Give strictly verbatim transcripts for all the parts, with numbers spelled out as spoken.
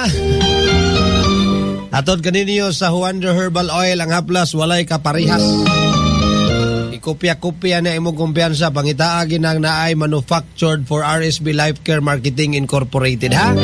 ha? Atod kaninyo sa Wonder Herbal Oil, ang haplas walay kaparihas. Ikopya-kopya na imong kumpiyansa, pangitaagin ang naay manufactured for R S B Life Care Marketing Incorporated, ha?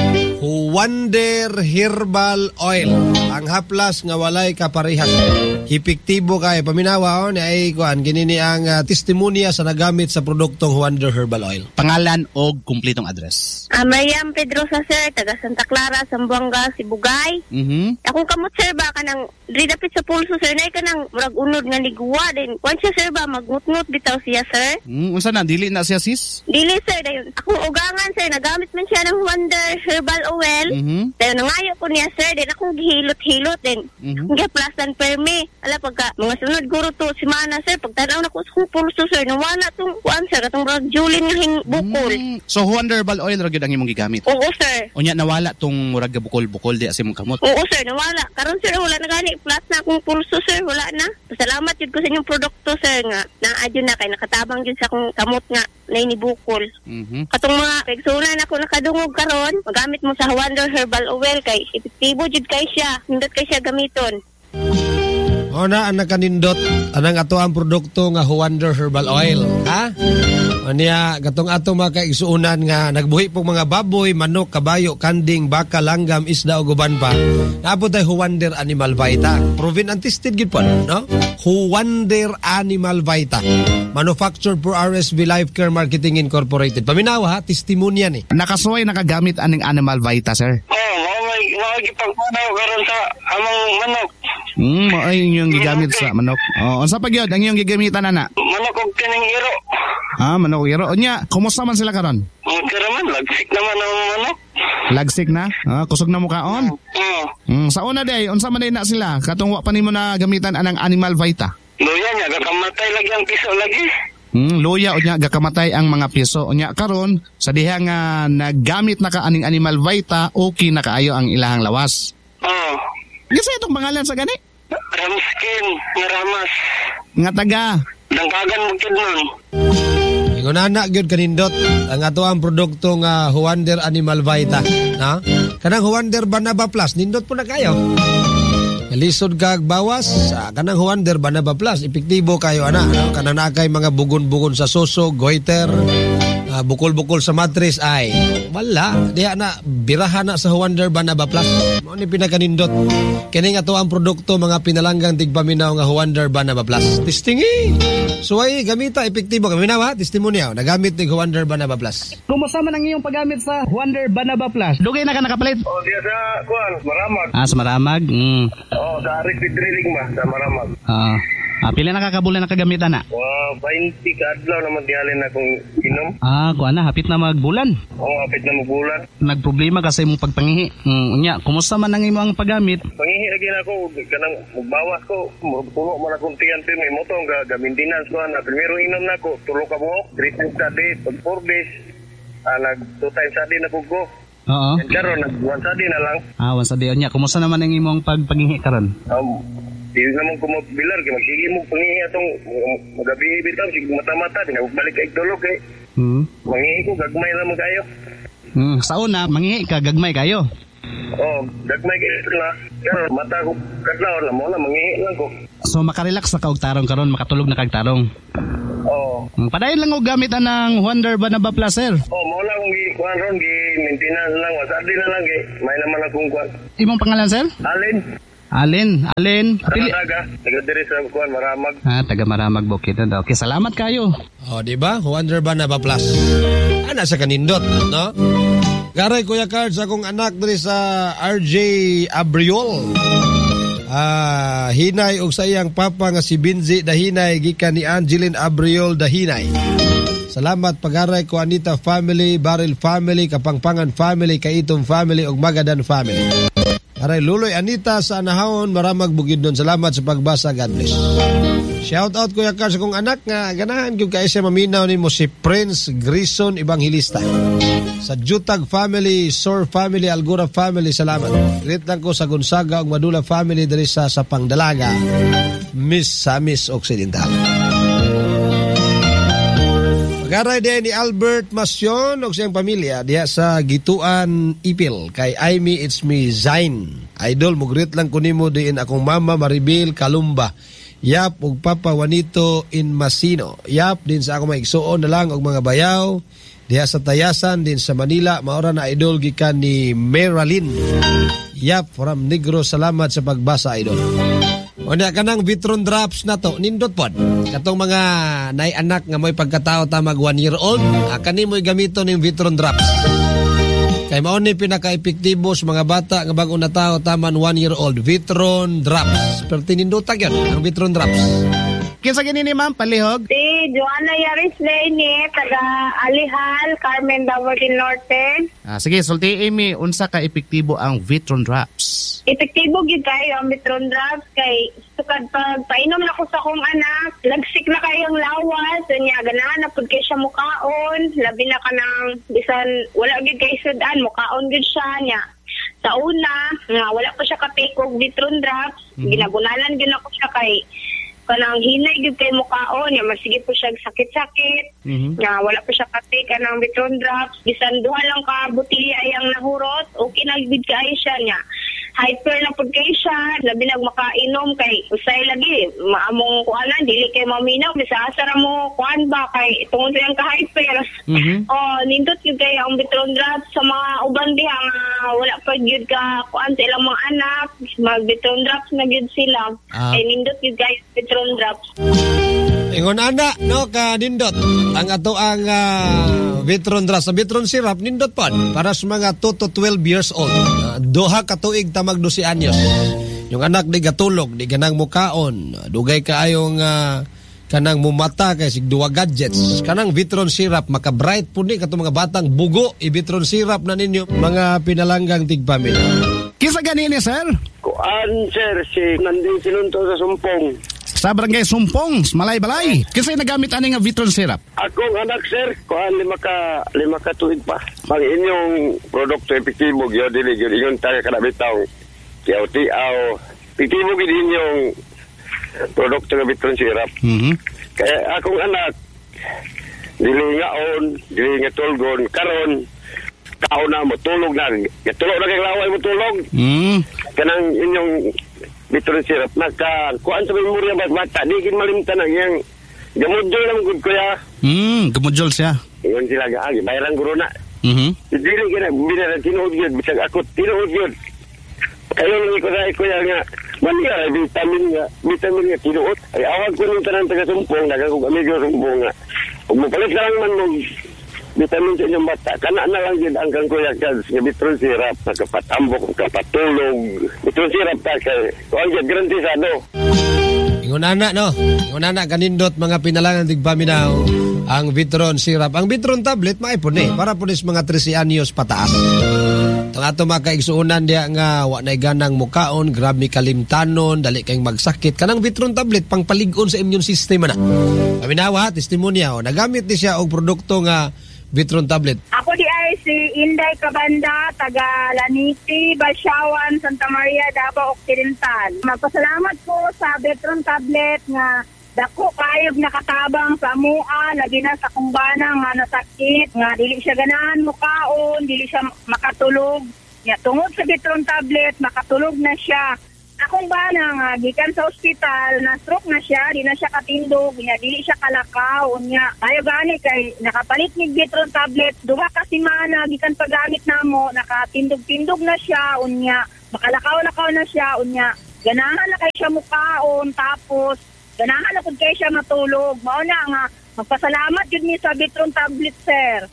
Wonder Herbal Oil, ang haplas nga walay kaparihas. Epektibo kay paminawa ni ay kuan kinini ang uh, testimonya sa nagamit sa produktong Wonder Herbal Oil. Pangalan o kumpletong address? Uh, Mariam Pedro sa sir, taga Santa Clara, Zamboanga, Sibugay. Mhm. Akong kamot sir ba kanang ridapit sa pulso sir nay kanang murag unod nga ligwa din. Once sir ba magngutngot bitaw siya sir? Mm, unsa na dili na siya sis? Dili sir dayon. Akong ugangan sir nagamit man siya ng Wonder Herbal Oil. Mhm. Dayon nangayo ko niya sir din akong gihilot-hilot din. Mhm. Nga plastan permi. Ala pagka mga sunod guro to si mana sir pagtanaw na ko sa kong pulso sir nawala tong kuan sir katong murag Julin nga hing bukol. Mm. So Wonder Herbal Oil ra gyud ang imong gigamit? Oo sir. Unya nawala tong murag bukol-bukol di sa imong kamot? Oo sir, nawala. Karon sir, wala na gani. Flat na akong pulso sir, wala na. Salamat yun ko sa inyong produkto sir nga. Naadyo na kay nakatabang yun sa akong kamot nga na inibukol. Mhm. Katong mga kaigsunan ako nakadungog karon, magamit mo sa Wonder Herbal Oil kay epektibo jud kay siya. Nindot kay siya gamiton. O na ang nakanindot anang ato ang produkto nga Wonder Herbal Oil, ha? Anya gatong ato mga kaigsuunan nga nagbuhi pong mga baboy, manok, kabayo, kanding, baka, langgam, isda o guban pa. Naabot ay Wonder Animal Vita. Proven and tested gid po, no? Wonder Animal Vita. Manufactured for R S B Life Care Marketing Incorporated. Paminawa ha, testimonya ni. Nakasuway nakagamit aning Animal Vita sir? Oh, mawag mawag ipagpanaw karon sa among manok. Hmm, mo ay inyong gigamit sa manok. Oh, unsa pa gyud ang inyong gigamitan ana? Manok og kining iro. Ah, manok iro. Unya, kumusta man sila karon? Okay naman, lagsik naman ang manok. Lagsik na? Ah, kusog na mukaon? Oo. Hmm, sa una day, unsa man day na sila? Katong wa pa nimo na gamitan anang Animal Vita. Luya niya, gakamatay lagi ang piso lagi. Hmm, luya unya gakamatay ang mga piso. Unya karon sa diha nga naggamit na ka aning Animal Vita, okay na kaayo ang ilahang lawas. Oo. Gisa itong pangalan sa gani? Ramskin, nga ramas. Nga taga. Dangkagan mo kid nun. Ingon na gyud kanindot ang ato ang produkto nga Wonder Animal Vita, na? Kanang Wonder Banaba Plus nindot po na kayo. Lisod kag bawas sa kanang Wonder Banaba Plus, epektibo kayo ana, no? Kanang nakay mga bugon-bugon sa suso, goiter, uh, bukol-bukol sa mattress ay wala, diha na birahan na sa Wonder Banaba Plus. Mao ni pinakanindot. Kini nga to ang produkto mga pinalanggang tigpaminaw nga Wonder Banaba Plus. Testingi. Suway gamita epektibo kami na ha, testimonya nagamit ni Wonder Banaba Plus. Kumusta man ang iyong paggamit sa Wonder Banaba Plus? Dugay na ka nakapalit? Oh, diya sa kuan, Maramag. Ah, sa Maramag. Mm. Oh, sa Arik Drilling ba sa Maramag. Ah, ah pila na kakabulan na kagamitan na? Wow, twenty ka adlaw naman dihalin akong inom. Ah, kuan na hapit na magbulan. Oh, hapit na magbulan. Nagproblema kasi imong pagpangihi. Mm, unya, kumusta man ang imong paggamit? Pangihi lagi na ako kanang magbawas ko, puno man akong tiyan may moto nga maintenance ko na primero inom na ko, tulo ka buok, three times a day, pag four days, ah, nag two times a day na pugo. Oo. And karon nag once a day na lang. Ah, once a day unya. Kumusta naman ang imong pagpangihi karon? Um, di naman ko mabilar kay magsige mo pangihi atong magabi bitaw sig mata-mata di na balik kay tulog kay. Hmm. Mangihi ko gagmay lang kayo. Hmm, sa una mangihi ka gagmay kayo. Oh, gagmay kay na. Pero mata ko kadlaw na mo na mangihi lang ko. So makarelax na ka og tarong karon, makatulog na kag tarong. Oh. Hmm, padayon lang og gamit anang Wonder Banaba Plus sir. Oh, mo na kung gi kuan ron gi maintenance lang wasa di na lang kay may naman akong kuan. Imong pangalan sir? Alin. Alin, Alin. Pili. Taga, taga diri sa kuan Maramag. Ah, taga Maramag Bukid. Okay, salamat kayo. Oh, di ba? Wonder Banaba Plus. Ana sa kanindot, no? Garay Kuya Cards akong anak diri sa R J Abriol. Ah, hinay og sa iyang papa nga si Binzi Dahinay gikan ni Angeline Abriol Dahinay. Salamat pagaray ko Anita family, Baril family, Kapangpangan family, Kaitom family ug Magadan family. Aray Luloy Anita sa Anahon, Maramag Bukidnon. Salamat sa pagbasa. God bless. Shout out Kuya Cards akong anak nga ganahan gyud kay siya maminaw nimo si Prince Grison Evangelista. Sa Jutag family, Sor family, Algora family, salamat. Greet lang ko sa Gonzaga ug Madula family diri sa Sapang Dalaga, Miss Samis Occidental. Garay din ni Albert Masyon o siyang pamilya diya sa Gituan Ipil kay Amy It's Me Zain. Idol, mugrit lang kunimo din akong mama Maribel Kalumba. Yap, ug Papa Juanito in Masino. Yap, din sa ako maigsuon na lang og mga bayaw. Diya sa Tayasan, din sa Manila. Maura na idol gikan ni Meralyn. Yap, from Negros, salamat sa pagbasa idol. O niya ka ng Vitron Drops na to, nindot pod. Katong mga nay-anak nga mo'y pagkatao tamag one year old, kani mo'y gamito ng Vitron Drops. Kay maon ni pinaka-epektibo sa mga bata nga bago na tao taman one year old, Vitron Drops. Pero tinindotag yan, ang Vitron Drops. Kinsa gini ni ma'am, palihog? Si Joanna Yaris Lene, taga Alihal, Carmen Dawatin Norte. Ah, sige, sulti Amy, unsa ka epektibo ang Vitron Drops? Epektibo gyud kayo ang Vitron Drops kay sukad pag painom na ko sa akong anak, lagsik na kayong lawas, niya ganahan na pud kay siya mukaon, labi na kanang bisan wala gyud kay sudan, mukaon gyud siya niya. Sa una, nga wala pa siya ka-take og Vitron Drops, mm-hmm. ginagunalan gyud ako siya kay kanang hinay gyud kay mukaon niya, masige po siya sakit-sakit. Mm-hmm. Nga wala pa siya ka-take kanang Vitron Drops, bisan duha lang ka botelya ayang nahurot, okay na gyud kay siya niya. Hyper na pud kay siya, labi nag makainom kay usay lagi maamong kuanan dili kay maminaw bisa asara mo kuan ba kay tungod sa ka hyper. Mm-hmm. Oh, nindot gyud kay ang Vitron Drops sa mga uban diha nga wala pa gyud ka kuan sa ilang mga anak, mag Vitron Drops na gyud sila. Ah. Kay nindot gyud kay Vitron Drops. Ingon ana no ka nindot ang ato ang uh, Vitron Drops sa Vitron Syrup nindot pod para sa mga two to twelve years old. Uh, duha ka tuig tamag twelve anyos. Yung anak di gatulog, di ganang mukaon, dugay kaayong uh, kanang mumata kay sig duwa gadgets. Kanang Vitron Syrup maka-bright pud ni kato mga batang bugo i Vitron Syrup na ninyo mga pinalanggang tigpamilya. Kisa ganini sir? Kuan sir si nandin sinunto sa Sumpong. Sa barangay Sumpong, Malay-Balay. Kasi nagamit ani nga Vitron Syrup? Akong anak sir, kuan lima ka lima ka tuig pa. Mag inyong produkto epektibo gyud dili gyud ingon taga kada bitaw. Tiaw-tiaw. Epektibo gyud inyong produkto nga Vitron Syrup. Mhm. Kaya akong anak dili ngaon, dili nga tulgon karon tao na mo tulog na. Tulog na kay laway mo tulog. Mhm. Kanang inyong Vitron Syrup naka kuan sa memorya bata di gid malimtan ang yang gamudjol lang gud kuya. Hmm, gamudjol siya. Ingon sila gaagi bayaran guro na. Mhm. Dili gina binaran tinuod gyud bisag ako tinuod gyud. Kayo ni ko dai kuya nga maniya vitamin nga vitamin nga tinuod. Ay awag ko nung tanan taga Sumpong daga ko amigo Sumpong nga. Ug mo palit lang man mo vitamin sa inyong bata. Kana na lang yun ang kang kuya ka sa Vitron Syrup. Nakapatambok, nakapatulog. Vitron Syrup ka kay kuhan yun, garantisado. Ingon anak no? Ingon anak kanindot mga pinalangan tigpaminaw ang Vitron Syrup. Ang Vitron tablet maipon eh. Para po mga thirteen anyos pataas. Itong ato mga kaigsuunan diya nga wa na ganang mukaon, grab mi kalimtanon, dali kayong magsakit. Kanang Vitron tablet pang paligon sa immune system na. Paminawa, testimonya o. Nagamit ni siya og produkto nga Vitron tablet. Ako di ay si Inday Cabanda, taga Laniti, Balsyawan, Santa Maria, Davao Occidental. Magpasalamat ko sa Vitron tablet nga dako kayog nakatabang sa mua, lagi na sa kumbana nga nasakit, nga dili siya ganahan mukaon, dili siya makatulog. Ya, tungod sa Vitron tablet, makatulog na siya. Akong bana nga, gikan sa ospital, na-stroke na siya, di na siya katindog, niya, dili siya kalakaw, niya. Tayo gani kay nakapalit ni Vitron tablet, duha ka simana, gikan paggamit namo, nakatindog-tindog na siya, unya, makalakaw-lakaw na siya, unya, ganahan na kay siya mukaon, tapos, ganahan na kung kay siya matulog. Mao na nga, magpasalamat yun ni sa Vitron tablet, sir.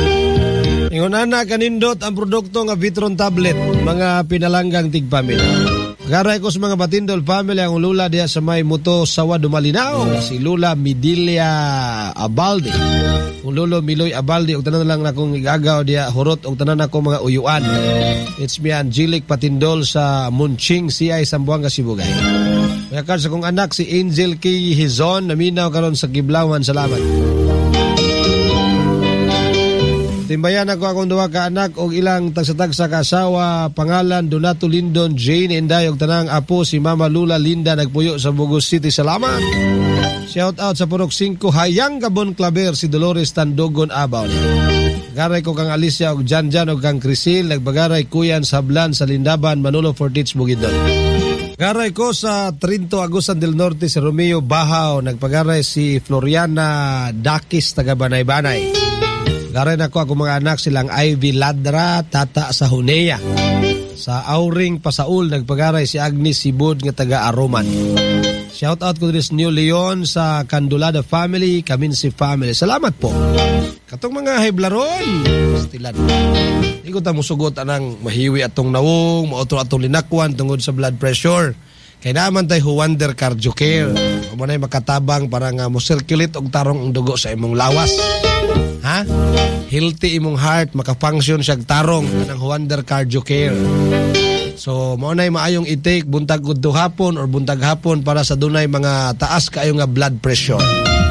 Ingon na kanindot ang produkto nga Vitron tablet, mga pinalanggang tigpamilya. Garay ko sa mga Batindol family ang lula diya sa may Muto Sawa Dumalinao, si Lula Midilia Abaldi. Kung Lolo Miloy Abaldi, og tanan lang na kong igagaw diya hurot og tanan ako mga uyuan. It's me Angelic Patindol sa Munching C I Sambuanga Sibugay. Mayakar sa kong anak si Angel K. Hizon, naminaw karon sa Giblawan. Salamat. Timbayan ako akong duwa ka anak og ilang tagsa-tagsa ka asawa, pangalan Donato Lindon Jane Inday og tanang apo si Mama Lula Linda nagpuyo sa Bugos City. Salamat. Shout out sa Purok singko Hayang Gabon Claver si Dolores Tandogon Abaw. Garay ko kang Alicia og Janjan og kang Crisil nagbagaray kuyan Sablan sa Lindaban Manolo Fortich Bugidon. Garay ko sa Trinto Agusan del Norte si Romeo Bahaw nagpagaray si Floriana Dakis taga Banay-Banay. Garay na ko ako mga anak silang Ivy Ladra Tata sa Hunea. Sa Auring Pasaul nagpagaray si Agnes Sibud nga taga Aroman. Shout out ko din sa New Leon sa Candulada family, Kaminsi family. Salamat po. Katong mga hiblaron, stilan. Hindi ko tamo sugot anang mahiwi atong nawong, maotro atong linakwan tungod sa blood pressure. Kaya naman tayo Wonder Cardio Care. Kung manay makatabang para nga mo circulate og tarong ang dugo sa imong lawas. Ha? Healthy imong heart, makafunction siyang tarong ng Wonder Cardio Care. So, mao nay maayong i-take buntag udto hapon or buntag hapon para sa dunay mga taas kaayo nga blood pressure.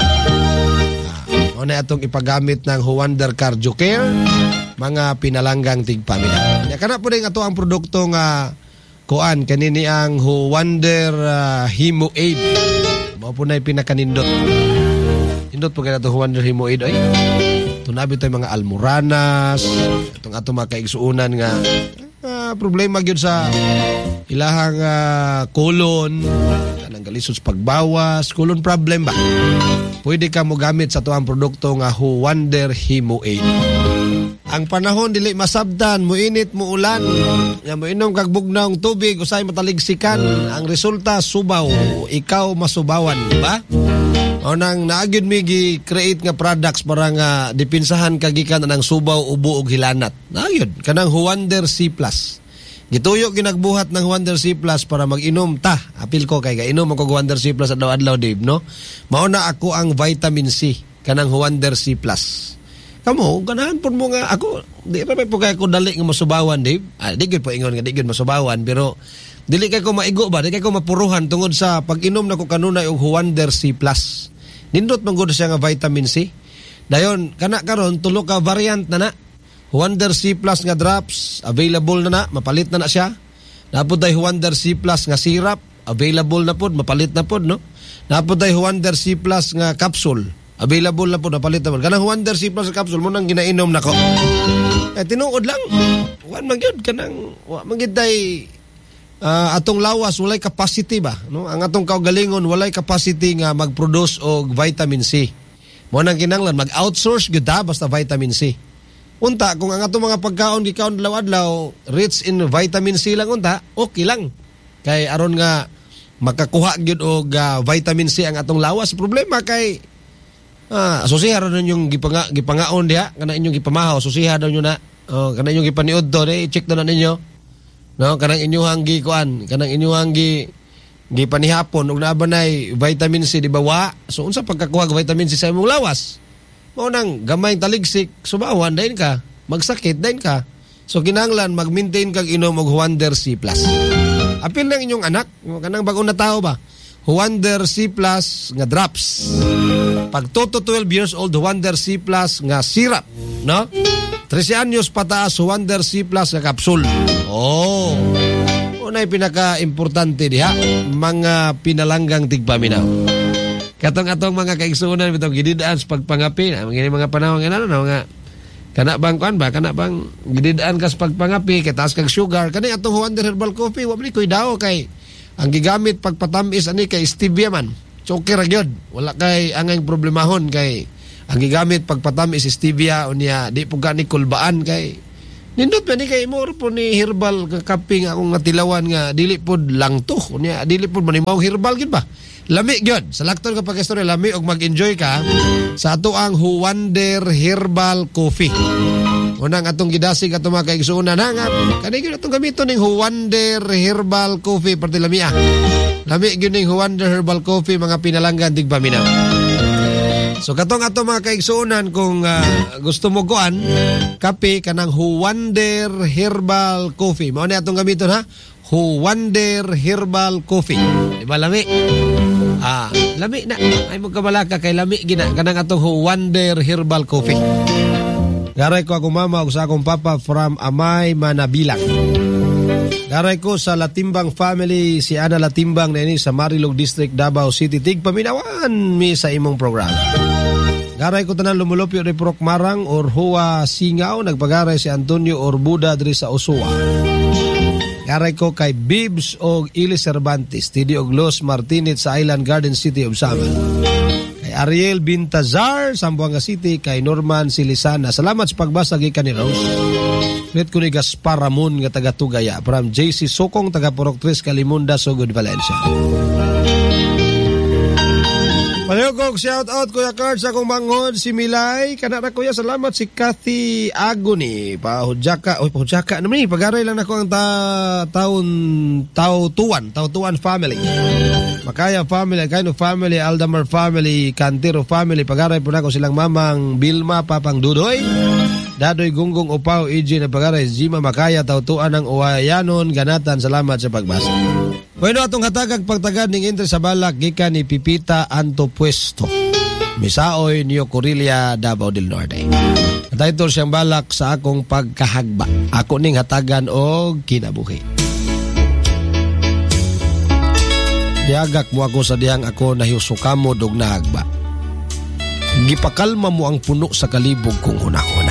Ah, mao nay atong ipagamit ng Wonder Cardio Care, mga pinalanggang tigpamilya. Ya kana po rin ato ang produkto nga kuan kanini ang Wonder uh, Hemo Aid. Mao po nay pinakanindot. Indot po kaya ito Wonder Hemo Aid ay. Tunabi tayo mga almoranas, itong ato mga kaigsuunan nga uh, problema gyud sa ilahang uh, colon, kanang galisod sa pagbawas, colon problem ba? Pwede ka mo gamit sa tuang produkto nga Wonder Hemo Aid. Ang panahon dili masabtan, muinit, muulan, nga mo inom kag bugnaw tubig, usay mataligsikan, ang resulta subaw, ikaw masubawan, ba? O nang naagyon mi gi-create nga products para nga dipinsahan kagikan ng subaw, ubo ug hilanat. Naagyon kanang Wonder C plus. Gituyo ginagbuhat ng Wonder C plus para mag-inom ta. Apil ko kay gainom ako Wonder C plus adlaw-adlaw, Dave, no? Mao na ako ang vitamin C kanang Wonder C plus. Kamo ganahan pud mo nga ako di pa po kay ko dali nga masubawan, Dave. Ah, di gyud po ingon nga di gyud masubawan pero dili kay ko maigo ba, di kay ko mapuruhan tungod sa pag-inom nako kanunay og Wonder C plus. Nindot man gud siya nga vitamin C. Dayon kana karon tulo ka variant na na. Wonder C plus nga drops available na na, mapalit na na siya. Napod tay Wonder C plus nga syrup available na pod, mapalit na pod, no. Napod tay Wonder C plus nga capsule available na pod, mapalit na pod. Kanang Wonder C plus nga capsule mo nang ginainom nako. Eh tinuod lang. Wan man gyud kanang wa man gyud tay Uh, atong lawas walay capacity ba, no? Ang atong kaugalingon walay capacity nga mag-produce og vitamin C. Mo nang kinahanglan mag-outsource gyud ta basta vitamin C. Unta kung ang atong mga pagkaon gikaon adlaw-adlaw rich in vitamin C lang unta, okay lang. Kay aron nga makakuha gyud og uh, vitamin C ang atong lawas. Problema kay ah, asusiha ra yung gipanga gipangaon diha kana inyong gipamahaw, asusiha daw nyo na. Oh, kana inyong gipaniud to, eh, check na ninyo. No, kanang inyuhang gi kuan, kanang inyuhang gi gi panihapon ug nabanay vitamin C di ba wa? So unsa pagkakuha og vitamin C sa imong lawas? Mao nang gamay taligsik, subawan dayon ka, magsakit dayon ka. So kinahanglan mag-maintain kag inom og Wonder C plus. Apil ng inyong anak, kanang bag-o na tao ba? Wonder C plus nga drops. Pag two to twelve years old, Wonder C plus nga syrup, no? thirteen anyos pataas, Wonder C plus nga capsule. Oh. Unay pinaka-importante diha, mga pinalanggang tigpaminaw. Katong atong mga kaigsuonan bitong gididaan sa pagpangapi, mga mga panahon nga ano nga kana bang kuan ba, kana bang gididaan ka sa pagpangapi, kay taas kag sugar, kani atong Wonder Herbal Coffee, wa man koy daw kay ang gigamit pagpatamis ani kay stevia man. Choker ra gyud. Wala kay angay problemahon kay ang gigamit pagpatamis stevia unya di po gani kulbaan kay nindot pa ni kay mo po ni herbal kakaping akong nga tilawan nga dili pod lang to unya dili pod manimaw herbal gid ba lami gyud sa lakton ka pag-istorya lami og mag-enjoy ka sa ato ang Wonder Herbal Coffee. Unang atong gidasig ato mga kaigsuonan na nga kani gyud atong gamiton ning Wonder Herbal Coffee perti lami ah lami gyud ning Wonder Herbal Coffee mga pinalanggan tigpaminaw. So katong ato mga kaigsuonan kung uh, gusto mo kuan kape kanang Wonder Herbal Coffee. Mao ni atong gamiton ha. Wonder Herbal Coffee. Di ba lami? Ah, lami na. Ay mo kabalaka kay lami gina kanang atong Wonder Herbal Coffee. Garay ko ako mama ug sa akong papa from Amay, Manabilang. Garay ko sa Latimbang family, si Ana Latimbang na ini sa Marilog District, Davao City. Tig paminawan mi sa imong programa. Garay ko tanan lumulupyo ni Prok Marang or Huwa Singaw. Nagpagaray si Antonio Orbuda diri sa Usua. Garay ko kay Bibs og Ili Cervantes, Tidi og Los Martinez sa Island Garden City of Samal. Kay Ariel Bintazar, Zamboanga City. Kay Norman Silisana. Salamat sa pagbasa gikan ni Rose. Red ko ni Gaspar Ramon nga taga Tugaya. From J C Sokong taga Purok tres Kalimunda, Sugod, Valencia. Palihog shout out Kuya Card sa akong manghod si Milay. Kanara kuya, salamat si Kathy Aguni. Pahudjaka, oy pahudjaka naman ni pagaray lang nako ang ta taon tautuan, tautuan family. Makaya family, Kaino family, Aldamar family, Cantero family. Pagaray po nako silang mamang Bilma Papang Dudoy. Dadoy Gunggong Upaw, E J na pagaray, Jima Makaya, tautuan ng Uwayanon, ganatan, salamat sa pagbasa. Bueno, atong hatagag pagtagad ning entre sa balak gikan ni Pipita Anto Puesto. Misaoy Neo Corilia, Davao del Norte. Title siyang balak sa akong pagkahagba. Ako ning hatagan og kinabuhi. Diagak mo ako sa dihang ako nahiusukamo dog nahagba. Gipakalma mo ang puno sa kalibog kong hunahuna.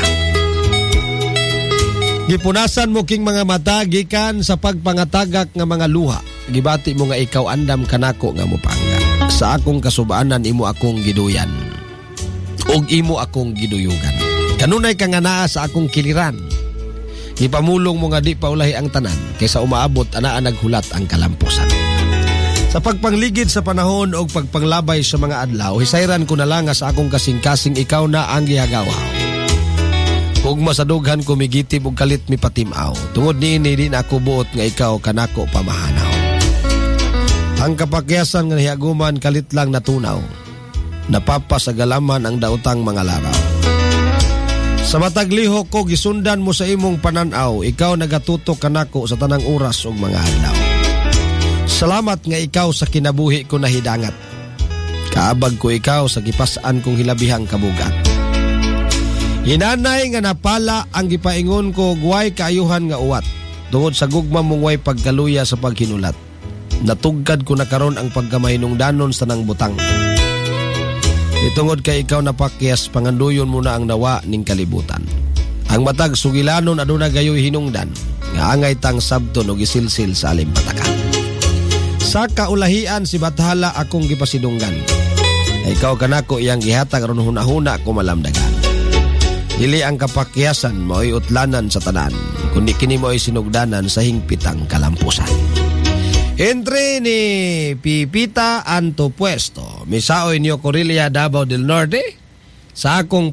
Gipunasan mo king mga mata gikan sa pagpangatagak nga mga luha. Gibati mo nga ikaw andam kanako nga mupangga. Sa akong kasubaanan imo akong giduyan. Og imo akong giduyugan. Kanunay ka nga naa sa akong kiliran. Gipamulong mo nga di paulahi ang tanan kaysa umaabot anaa naghulat ang kalampusan. Sa pagpangligid sa panahon o pagpanglabay sa mga adlaw, hisayran ko na lang nga sa akong kasing-kasing ikaw na ang gihagawaw. Kung masadughan kumigitib og kalit mi patimaw, tungod niini din ako buot nga ikaw kanako pamahanaw. Ang kapakyasan nga hiaguman kalit lang natunaw, napapasagalaman ang daotang mga laraw. Sa matag lihok ko gisundan mo sa imong pananaw, ikaw nagatutok kanako sa tanang oras ug mga adlaw. Salamat nga ikaw sa kinabuhi ko nahidangat. Kaabag ko ikaw sa gipasaan kong hilabihang kabugat. Hinanay nga napala ang gipaingon ko guway kaayuhan nga uwat. Tungod sa gugma mong way pagkaluya sa paghinulat. Natugkad ko na karon ang pagkamahinungdanon sa nang butang. Itungod kay ikaw napakyas, panganduyon mo na ang nawa ning kalibutan. Ang matag sugilanon aduna gayoy hinungdan, nga angay tang sabton og isilsil sa alimpatakan. Sa kaulahian si Bathala akong gipasidunggan. Ikaw kanako iyang gihatag aron hunahuna ko malamdagan. Dili ang kapakyasan mo'y utlanan sa tanan, kundi kini mo'y sinugdanan sa hingpitang kalampusan. Entry ni Pipita Anto Puesto, misaoy Neo Corilia, Davao del Norte, sa akong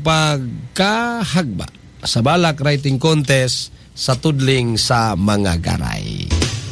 pagkahagba sa balak writing contest sa tudling sa mga garay.